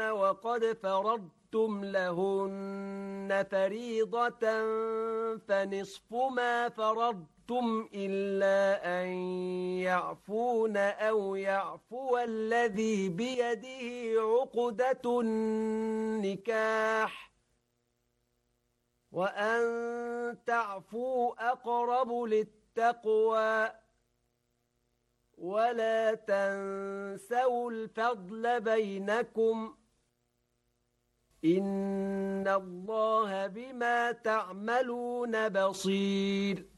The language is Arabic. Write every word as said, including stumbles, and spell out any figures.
وقد فرضتم لهن فريضة فنصف ما فرضتم إلا أن يعفون أو يعفو الذي بيده عقدة النكاح وأن تعفوا أقرب للتقوى ولا تنسوا الفضل بينكم إن الله بما تعملون بصير